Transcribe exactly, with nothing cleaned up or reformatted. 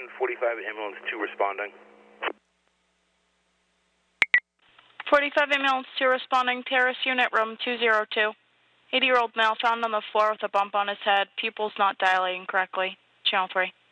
forty-five ambulance two responding. forty-five ambulance two responding, terrace unit room two zero two. eighty-year-old male found on the floor with a bump on his head, pupils not dilating correctly. Channel three.